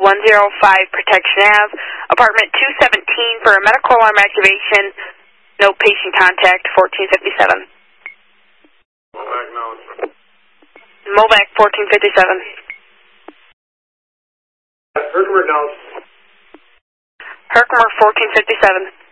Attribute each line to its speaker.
Speaker 1: Protection Ave, apartment 217 for a medical alarm activation. No patient contact, 1457. Movac 1457.
Speaker 2: Herkimer now.
Speaker 1: Herkimer 1457.